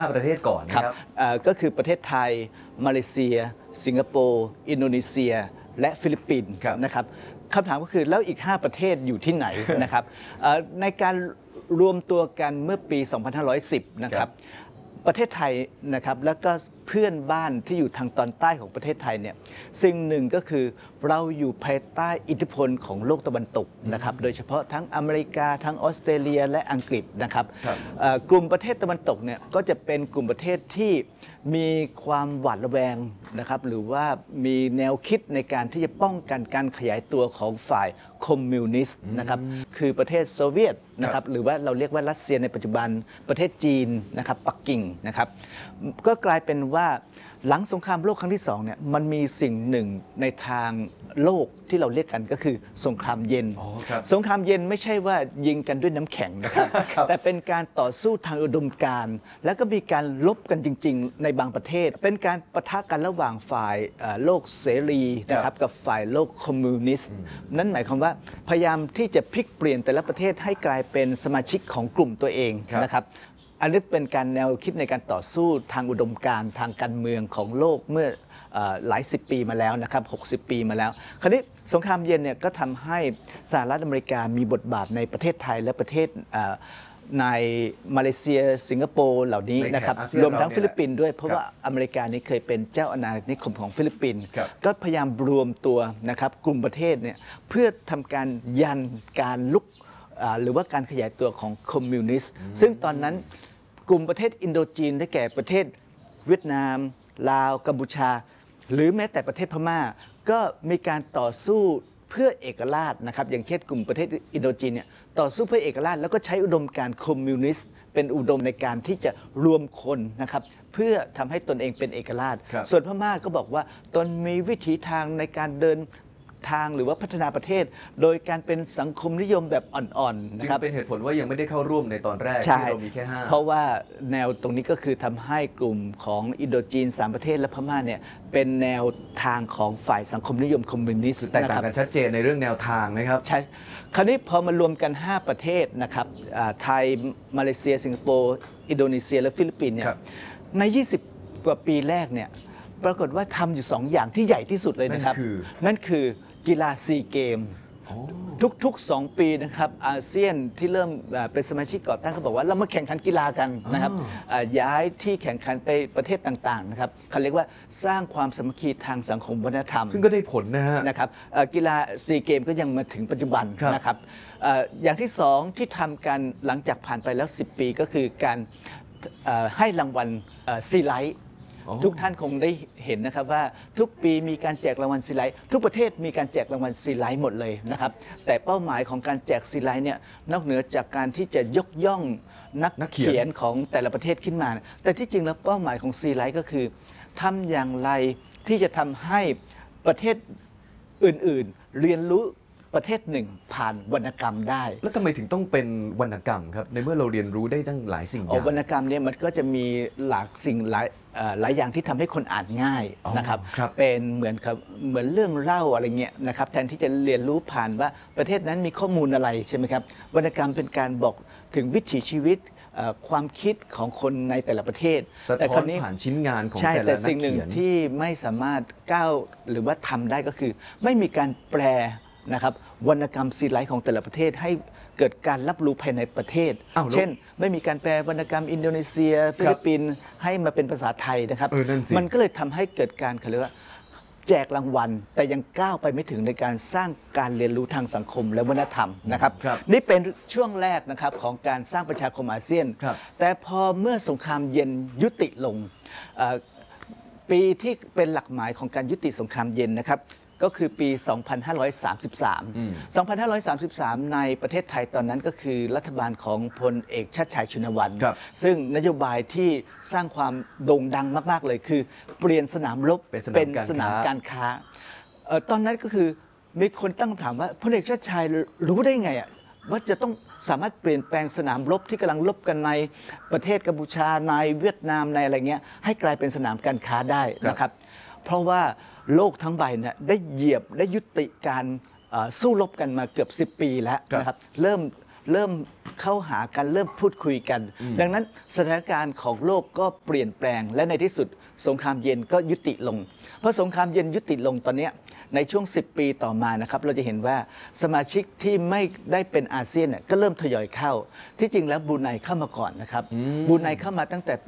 ประเทศก่อนนะครับก็คือประเทศไทยมาเลเซียสิงคโปร์อินโดนีเซียและฟิลิปปินส์นะครับคำถามก็คือแล้วอีก5ประเทศอยู่ที่ไหนนะครับในการรวมตัวกันเมื่อปี 2510 นะครับประเทศไทยนะครับแล้วก็เพื่อนบ้านที่อยู่ทางตอนใต้ของประเทศไทยเนี่ยสิ่งหนึ่งก็คือเราอยู่ภายใต้อิทธิพลของโลกตะวันตกนะครับโดยเฉพาะทั้งอเมริกาทั้งออสเตรเลียและอังกฤษนะครับกลุ่มประเทศตะวันตกเนี่ยก็จะเป็นกลุ่มประเทศที่มีความหวาดระแวงนะครับหรือว่ามีแนวคิดในการที่จะป้องกันการขยายตัวของฝ่ายคอมมิวนิสต์นะครับคือประเทศโซเวียตนะครับหรือว่าเราเรียกว่ารัสเซียในปัจจุบันประเทศจีนนะครับปักกิ่งนะครับก็กลายเป็นว่าหลังสงครามโลกครั้งที่2เนี่ยมันมีสิ่งหนึ่งในทางโลกที่เราเรียกกันก็คือสงครามเย็นสงครามเย็นไม่ใช่ว่ายิงกันด้วยน้ำแข็งนะครับแต่เป็นการต่อสู้ทางอุดมการณ์แล้วก็มีการลบกันจริงๆในบางประเทศเป็นการปะทะกันระหว่างฝ่ายโลกเสรีนะครับกับฝ่ายโลกคอมมิวนิสต์นั่นหมายความว่าพยายามที่จะพลิกเปลี่ยนแต่ละประเทศให้กลายเป็นสมาชิกของกลุ่มตัวเองนะครับอันนี้เป็นการแนวคิดในการต่อสู้ทางอุดมการณ์ทางการเมืองของโลกเมื่อหลาย10 ปีมาแล้วนะครับ60 ปีมาแล้วคราวนี้สงครามเย็นเนี่ยก็ทำให้สหรัฐอเมริกามีบทบาทในประเทศไทยและประเทศในมาเลเซียสิงคโปร์เหล่านี้นะครับรวมทั้งฟิลิปปินส์ด้วยเพราะว่าอเมริกานี้เคยเป็นเจ้าอาณานิคมของฟิลิปปินส์ก็พยายามรวมตัวนะครับกลุ่มประเทศเนี่ยเพื่อทำการยันการลุกหรือว่าการขยายตัวของคอมมิวนิสต์ซึ่งตอนนั้นกลุ่มประเทศอินโดจีนได้แก่ประเทศเวียดนามลาวกัมพูชาหรือแม้แต่ประเทศพม่าก็มีการต่อสู้เพื่อเอกราชนะครับอย่างเช่นกลุ่มประเทศอินโดจีนเนี่ยต่อสู้เพื่อเอกราชแล้วก็ใช้อุดมการณ์คอมมิวนิสต์เป็นอุดมในการที่จะรวมคนนะครับเพื่อทำให้ตนเองเป็นเอกราชส่วนพม่าก็บอกว่าตนมีวิถีทางในการเดินทางหรือว่าพัฒนาประเทศโดยการเป็นสังคมนิยมแบบอ่อนๆนะครับเป็นเหตุผลว่ายังไม่ได้เข้าร่วมในตอนแรกที่เรามีแค่5 เพราะว่าแนวตรงนี้ก็คือทำให้กลุ่มของอินโดจีน3ประเทศและพม่าเนี่ยเป็นแนวทางของฝ่ายสังคมนิยมคอมมิวนิสต์แตกต่างกันชัดเจนในเรื่องแนวทางนะครับใช่คราวนี้พอมารวมกัน5ประเทศนะครับไทยมาเลเซียสิงคโปร์อินโดนีเซียและฟิลิปปินส์เนี่ยใน20 กว่าปีแรกเนี่ยปรากฏว่าทำอยู่2 อย่างที่ใหญ่ที่สุดเลยนะครับนั่นคือกีฬาซีเกมทุกๆ2 ปีนะครับอาเซียนที่เริ่มเป็นสมาชิกก่อตั้งเขาบอกว่าเรามาแข่งขันกีฬากันนะครับย้ายที่แข่งขันไปประเทศต่างๆนะครับเขาเรียกว่าสร้างความสามัคคีทางสังคมวัฒนธรรมซึ่งก็ได้ผลนะครับกีฬาซีเกมก็ยังมาถึงปัจจุบันนะครับอย่างที่2ที่ทำกันหลังจากผ่านไปแล้ว10 ปีก็คือการให้รางวัลซีไลท์ทุกท่านคงได้เห็นนะครับว่าทุกปีมีการแจกรางวัลซีไลท์ทุกประเทศมีการแจกรางวัลซีไลท์หมดเลยนะครับแต่เป้าหมายของการแจกซีไลท์เนี่ยนอกเหนือจากการที่จะยกย่องนักเขียนของแต่ละประเทศขึ้นมาแต่ที่จริงแล้วเป้าหมายของซีไลท์ก็คือทำอย่างไรที่จะทำให้ประเทศอื่นๆเรียนรู้ประเทศหนึ่งผ่านวรรณกรรมได้แล้วทำไมถึงต้องเป็นวรรณกรรมครับในเมื่อเราเรียนรู้ได้ตั้งหลายสิ่งอย่างวรรณกรรมเนี่ยมันก็จะมีหลายอย่างที่ทำให้คนอ่านง่ายนะครับเป็นเหมือนเรื่องเล่าอะไรเงี้ยนะครับแทนที่จะเรียนรู้ผ่านว่าประเทศนั้นมีข้อมูลอะไรใช่ไหมครับวรรณกรรมเป็นการบอกถึงวิถีชีวิตความคิดของคนในแต่ละประเทศแต่คราวนี้ผ่านชิ้นงานของแต่ละนักเขียนแต่สิ่งหนึ่งที่ไม่สามารถก้าวหรือว่าทำได้ก็คือไม่มีการแปลนะครับวรรณกรรมซีไลท์ของแต่ละประเทศให้เกิดการรับรู้ภายในประเทศเช่นไม่มีการแปลวรรณกรรมอินโดนีเซียฟิลิปปินส์ให้มาเป็นภาษาไทยนะครับมันก็เลยทำให้เกิดการเขาเรียกว่าแจกรางวัลแต่ยังก้าวไปไม่ถึงในการสร้างการเรียนรู้ทางสังคมและวัฒนธรรมนะครับนี่เป็นช่วงแรกนะครับของการสร้างประชาคมอาเซียนแต่พอเมื่อสงครามเย็นยุติลงปีที่เป็นหลักหมายของการยุติสงครามเย็นนะครับก็คือปี 2533 ในประเทศไทยตอนนั้นก็คือรัฐบาลของพลเอกชาติชายชุนวัน ซึ่งนโยบายที่สร้างความโด่งดังมากๆเลยคือเปลี่ยนสนามรบเป็นสนามการค้าตอนนั้นก็คือมีคนตั้งคำถามว่าพลเอกชาติชายรู้ได้ไงว่าจะต้องสามารถเปลี่ยนแปลงสนามรบที่กำลังรบกันในประเทศกัมพูชาในเวียดนามในอะไรเงี้ยให้กลายเป็นสนามการค้าได้นะครับเพราะว่าโลกทั้งใบเนี่ยได้เหยียบได้ยุติการสู้รบกันมาเกือบ10 ปีแล้วนะครับเริ่มเริ่มเข้าหากันเริ่มพูดคุยกัน ดังนั้นสถานการณ์ของโลกก็เปลี่ยนแปลงและในที่สุดสงครามเย็นก็ยุติลงเพราะสงครามเย็นยุติลงตอนนี้ในช่วง10 ปีต่อมานะครับเราจะเห็นว่าสมาชิกที่ไม่ได้เป็นอาเซียนเนี่ยก็เริ่มทยอยเข้าที่จริงแล้วบรูไนเข้ามาก่อนนะครับบรูไนเข้ามาตั้งแต่ปี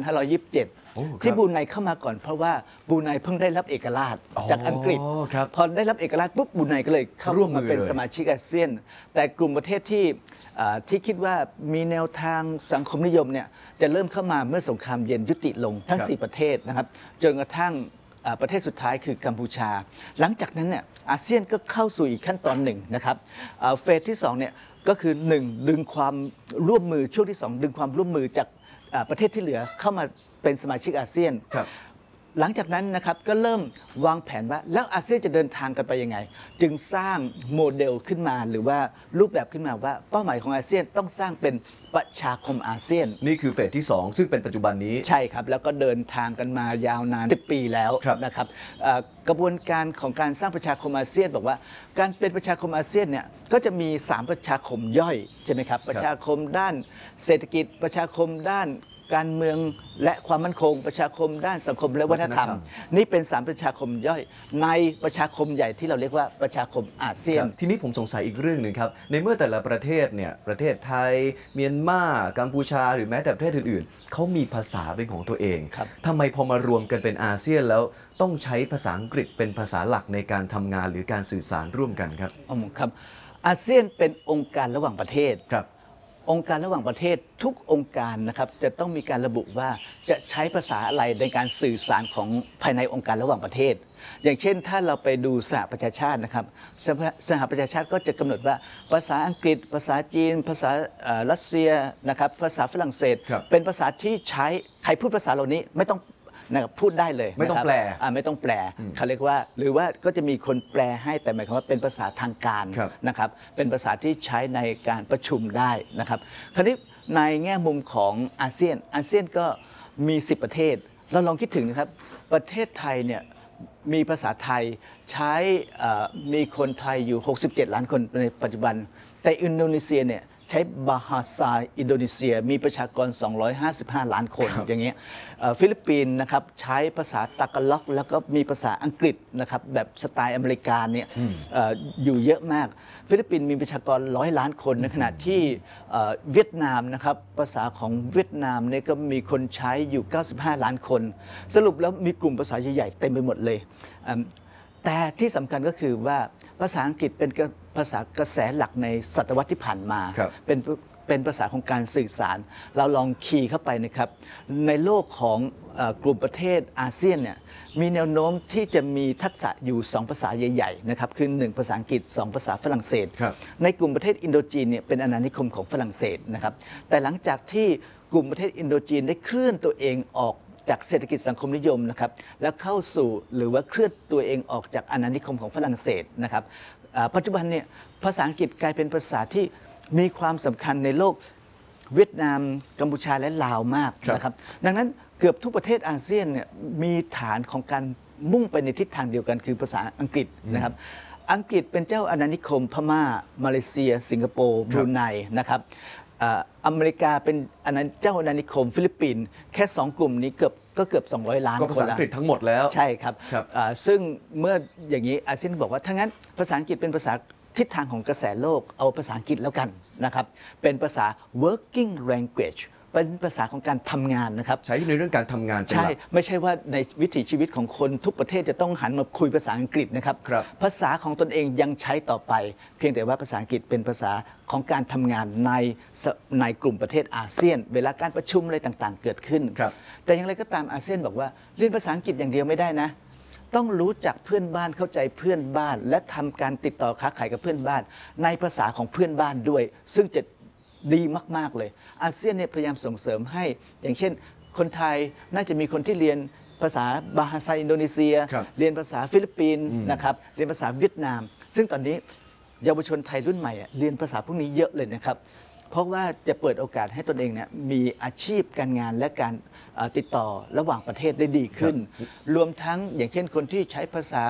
2527 ที่บรูไนเข้ามาก่อนเพราะว่าบรูไนเพิ่งได้รับเอกราชจากอังกฤษพอได้รับเอกราชปุ๊บบรูไนก็เลยเข้ามาเป็นสมาชิกอาเซียนแต่กลุ่มประเทศที่คิดว่ามีแนวทางสังคมนิยมเนี่ยจะเริ่มเข้ามาเมื่อสงครามเย็นยุติลงทั้ง4 ประเทศนะครับจนกระทั่งประเทศสุดท้ายคือกัมพูชาหลังจากนั้นเนี่ยอาเซียนก็เข้าสู่อีกขั้นตอนหนึ่งนะครับเฟสที่2เนี่ยก็คือ1ดึงความร่วมมือช่วงที่2ดึงความร่วมมือจากประเทศที่เหลือเข้ามาเป็นสมาชิกอาเซียนหลังจากนั้นนะครับก็เริ่มวางแผนว่าแล้วอาเซียนจะเดินทางกันไปยังไงจึงสร้างโมเดลขึ้นมาหรือว่ารูปแบบขึ้นมาว่าเป้าหมายของอาเซียนต้องสร้างเป็นประชาคมอาเซียนนี่คือเฟสที่2ซึ่งเป็นปัจจุบันนี้ใช่ครับแล้วก็เดินทางกันมายาวนาน10 ปีแล้วนะครับกระบวนการของการสร้างประชาคมอาเซียนบอกว่าการเป็นประชาคมอาเซียนเนี่ยก็จะมี3ประชาคมย่อยใช่ไหมครับประชาคมด้านเศรษฐกิจประชาคมด้านการเมืองและความมั่นคงประชาคมด้านสังคมและวัฒนธรรมนี่เป็น3ประชาคมย่อยในประชาคมใหญ่ที่เราเรียกว่าประชาคมอาเซียนทีนี้ผมสงสัยอีกเรื่องหนึ่งครับในเมื่อแต่ละประเทศเนี่ยประเทศไทยเมียนมากัมพูชาหรือแม้แต่ประเทศอื่นๆเขามีภาษาเป็นของตัวเองทำไมพอมารวมกันเป็นอาเซียนแล้วต้องใช้ภาษาอังกฤษเป็นภาษาหลักในการทำงานหรือการสื่อสารร่วมกันครับครับอาเซียนเป็นองค์การระหว่างประเทศองค์การระหว่างประเทศทุกองค์การนะครับจะต้องมีการระบุว่าจะใช้ภาษาอะไรในการสื่อสารของภายในองค์การระหว่างประเทศอย่างเช่นถ้าเราไปดูสหประชาชาตินะครับสหประชาชาติก็จะกำหนดว่าภาษาอังกฤษภาษาจีนภาษารัสเซียนะครับภาษาฝรั่งเศสเป็นภาษาที่ใช้ใครพูดภาษาเหล่านี้ไม่ต้องนะครับพูดได้เลยไม่ต้องแปลไม่ต้องแปลเขาเรียกว่าหรือว่าก็จะมีคนแปลให้แต่หมายความว่าเป็นภาษาทางการนะครับเป็นภาษาที่ใช้ในการประชุมได้นะครับคราวนี้ในแง่มุมของอาเซียนก็มี10 ประเทศเราลองคิดถึงนะครับประเทศไทยเนี่ยมีภาษาไทยใช้มีคนไทยอยู่67 ล้านคนในปัจจุบันแต่อินโดนีเซียเนี่ยใช้บาฮาซาอินโดนีเซียมีประชากร255 ล้านคนอย่างเงี้ยฟิลิปปินส์นะครับใช้ภาษาตากาล็อกแล้วก็มีภาษาอังกฤษนะครับแบบสไตล์อเมริกาเนี่ยอยู่เยอะมากฟิลิปปินส์มีประชากร100 ล้านคนในขณะที่เวียดนามนะครับภาษาของเวียดนามเนี่ยก็มีคนใช้อยู่95 ล้านคนสรุปแล้วมีกลุ่มภาษาใหญ่ๆเต็มไปหมดเลยแต่ที่สำคัญก็คือว่าภาษาอังกฤษเป็นภาษากระแสหลักในศตวรรษที่ผ่านมาเป็นภาษาของการสื่อสารเราลองคีย์เข้าไปนะครับในโลกของกลุ่มประเทศอาเซียนเนี่ยมีแนวโน้มที่จะมีทักษะอยู่2 ภาษาใหญ่ๆนะครับคือ1 ภาษาอังกฤษ2 ภาษาฝรั่งเศสในกลุ่มประเทศอินโดจีนเนี่ยเป็นอาณานิคมของฝรั่งเศสนะครับแต่หลังจากที่กลุ่มประเทศอินโดจีนได้เคลื่อนตัวเองออกจากเศรษฐกิจสังคมนิยมนะครับแล้วเข้าสู่หรือว่าเคลื่อนตัวเองออกจากอาณานิคมของฝรั่งเศสนะครับปัจจุบันเนี่ยภาษาอังกฤษกลายเป็นภาษาที่มีความสำคัญในโลกเวียดนามกัมพูชาและลาวมากนะครับดังนั้นเกือบทุกประเทศอาเซียนเนี่ยมีฐานของการมุ่งไปในทิศทางเดียวกันคือภาษาอังกฤษนะครับอังกฤษเป็นเจ้าอาณานิคมพม่ามาเลเซียสิงคโปร์บรูไนนะครับอเมริกาเป็นเจ้าอาณานิคมฟิลิปปินส์แค่2 กลุ่มนี้เกือบ200 ล้านคนก็ภาษาอังกฤษทั้งหมดแล้วใช่ครับซึ่งเมื่ออย่างนี้อาเซียนบอกว่าถ้างั้นภาษาอังกฤษเป็นภาษาทิศทางของกระแสโลกเอาภาษาอังกฤษแล้วกันนะครับเป็นภาษา working language เป็นภาษาของการทำงานนะครับใช้ในเรื่องการทำงานเป็นหลักใช่ไม่ใช่ว่าในวิถีชีวิตของคนทุกประเทศจะต้องหันมาคุยภาษาอังกฤษนะครับภาษาของตนเองยังใช้ต่อไปเพียงแต่ว่าภาษาอังกฤษเป็นภาษาของการทำงานในกลุ่มประเทศอาเซียนเวลาการประชุมอะไรต่างๆเกิดขึ้นแต่อย่างไรก็ตามอาเซียนบอกว่าเรียนภาษาอังกฤษอย่างเดียวไม่ได้นะต้องรู้จักเพื่อนบ้านเข้าใจเพื่อนบ้านและทำการติดต่อค้าขายกับเพื่อนบ้านในภาษาของเพื่อนบ้านด้วยซึ่งจะดีมากๆเลยอาเซียนเนี่ยพยายามส่งเสริมให้อย่างเช่นคนไทยน่าจะมีคนที่เรียนภาษาบาฮาซาอินโดนีเซียเรียนภาษาฟิลิปปินส์นะครับเรียนภาษาเวียดนามซึ่งตอนนี้เยาวชนไทยรุ่นใหม่เรียนภาษาพวกนี้เยอะเลยนะครับเพราะว่าจะเปิดโอกาสให้ตนเองเนี่ยมีอาชีพการงานและการติดต่อระหว่างประเทศได้ดีขึ้นรวมทั้งอย่างเช่นคนที่ใช้ภาษา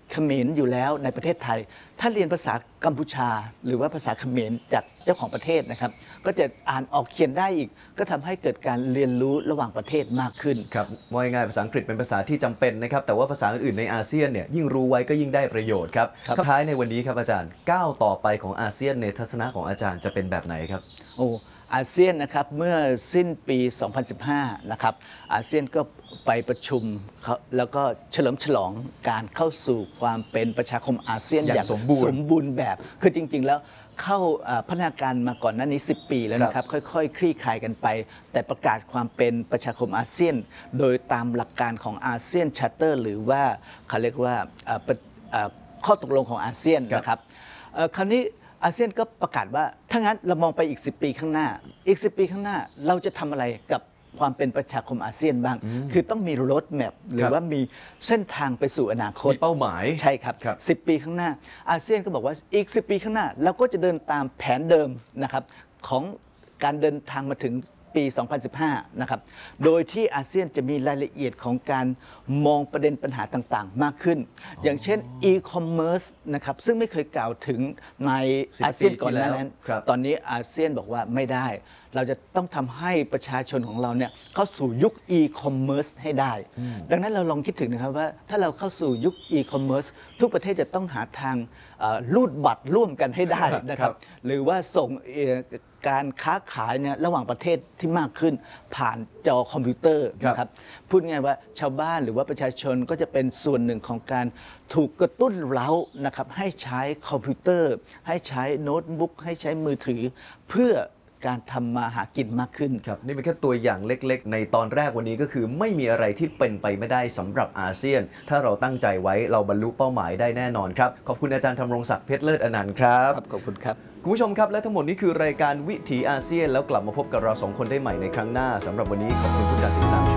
เขมรอยู่แล้วในประเทศไทย ถ้าเรียนภาษากัมพูชา หรือว่าภาษาเขมรจากเจ้าของประเทศนะครับก็จะอ่านออกเขียนได้อีกก็ทำให้เกิดการเรียนรู้ระหว่างประเทศมากขึ้นครับว่าง่ายๆภาษาอังกฤษเป็นภาษาที่จำเป็นนะครับแต่ว่าภาษาอื่นๆในอาเซียนเนี่ยยิ่งรู้ไว้ก็ยิ่งได้ประโยชน์ครับคำท้ายในวันนี้ครับอาจารย์ก้าวต่อไปของอาเซียนในทัศนะของอาจารย์จะเป็นแบบไหนครับอาเซียนนะครับเมื่อสิ้นปี 2015 นะครับอาเซียนก็ไปประชุมแล้วก็เฉลิมฉลองการเข้าสู่ความเป็นประชาคมอาเซียนอย่างสมบูรณ์แบบคือจริงๆแล้วเข้าพัฒนาการมาก่อนหน้านี้ 10 ปีแล้วนะครับค่อยๆคลี่คลายกันไป แต่ประกาศความเป็นประชาคมอาเซียนโดยตามหลักการของอาเซียนชาร์เตอร์หรือว่าเขาเรียกว่าข้อตกลงของอาเซียนนะครับคราวนี้อาเซียนก็ประกาศว่าถ้างั้นเรามองไปอีก10 ปีข้างหน้าอีก10 ปีข้างหน้าเราจะทำอะไรกับความเป็นประชาคมอาเซียนบ้างคือต้องมีโรดแมพหรือว่ามีเส้นทางไปสู่อนาคตมีเป้าหมายใช่ครับ10 ปีข้างหน้าอาเซียนก็บอกว่าอีก10 ปีข้างหน้าเราก็จะเดินตามแผนเดิมนะครับของการเดินทางมาถึงปี 2015 นะครับโดยที่อาเซียนจะมีรายละเอียดของการมองประเด็นปัญหาต่างๆมากขึ้นอย่างเช่น e-commerce นะครับซึ่งไม่เคยกล่าวถึงในอาเซียนก่อนหน้านั้นตอนนี้อาเซียนบอกว่าไม่ได้เราจะต้องทำให้ประชาชนของเราเนี่ยเข้าสู่ยุค e-commerce ให้ได้ดังนั้นเราลองคิดถึงนะครับว่าถ้าเราเข้าสู่ยุค e-commerce ทุกประเทศจะต้องหาทางรูดบัตรร่วมกันให้ได้นะครับหรือว่าส่งการค้าขายเนี่ยระหว่างประเทศที่มากขึ้นผ่านจอคอมพิวเตอร์นะครับพูดง่ายว่าชาวบ้านหรือว่าประชาชนก็จะเป็นส่วนหนึ่งของการถูกกระตุ้นเร้านะครับให้ใช้คอมพิวเตอร์ให้ใช้โน้ตบุ๊กให้ใช้มือถือเพื่อการทำมาหากินมากขึ้นครับนี่เป็นแค่ตัวอย่างเล็กๆในตอนแรกวันนี้ก็คือไม่มีอะไรที่เป็นไปไม่ได้สำหรับอาเซียนถ้าเราตั้งใจไว้เราบรรลุเป้าหมายได้แน่นอนครับขอบคุณอาจารย์ธำรงศักดิ์เพชรเลิศอนันต์ครับขอบคุณครับคุณผู้ชมครับและทั้งหมดนี้คือรายการวิถีอาเซียนแล้วกลับมาพบกับเรา2 คนได้ใหม่ในครั้งหน้าสำหรับวันนี้ขอบคุณทุกการติดตาม